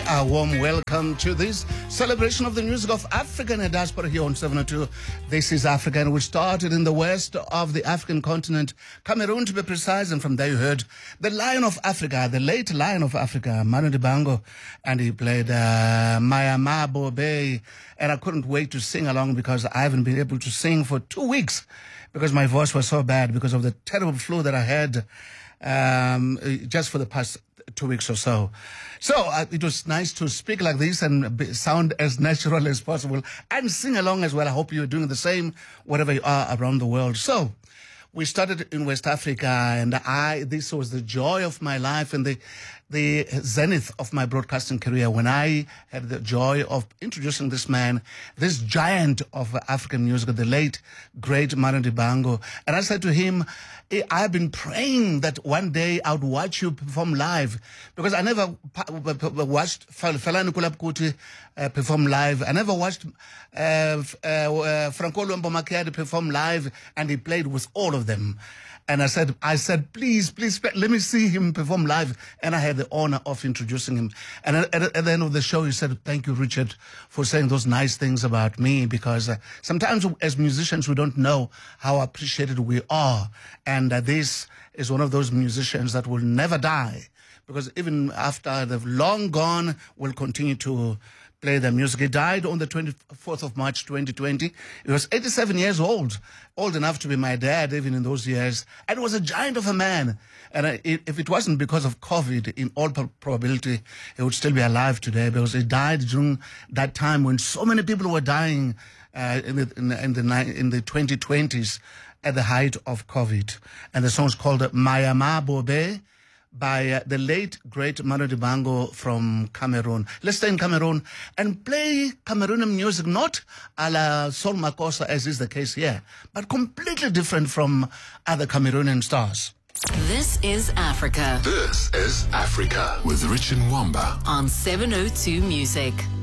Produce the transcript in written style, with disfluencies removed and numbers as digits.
A warm welcome to this celebration of the music of African diaspora here on 702. This is Africa, and we started in the west of the African continent, Cameroon to be precise, and from there you heard the Lion of Africa, the late Lion of Africa, Manu Dibango, and he played Mayama Bobe, and I couldn't wait to sing along because I haven't been able to sing for 2 weeks because my voice was so bad because of the terrible flu that I had just for the past 2 weeks or so. So it was nice to speak like this and sound as natural as possible and sing along as well. I hope you're doing the same wherever you are around the world. So we started in West Africa, and this was the joy of my life and the zenith of my broadcasting career when I had the joy of introducing this man, this giant of African music, the late, great Manu Dibango. And I said to him, I've been praying that one day I would watch you perform live, because I never watched Fela Nicola Kuti perform live. I never watched Franco Luambo Makiadi perform live, and he played with all of them. And I said, please, let me see him perform live. And I had the honor of introducing him. And at the end of the show, he said, thank you, Richard, for saying those nice things about me, because sometimes as musicians, we don't know how appreciated we are. And this is one of those musicians that will never die, because even after they've long gone, will continue to play their music. He died on the 24th of March, 2020. He was 87 years old enough to be my dad even in those years, and was a giant of a man. And if it wasn't because of COVID, in all probability, he would still be alive today, because he died during that time when so many people were dying in the 2020s at the height of COVID. And the song's called Mayama Bobe, by the late, great Manu Dibango from Cameroon. Let's stay in Cameroon and play Cameroonian music, not a la Sol Makossa, as is the case here, but completely different from other Cameroonian stars. This is Africa. This is Africa with Richard Mwamba on 702 Music.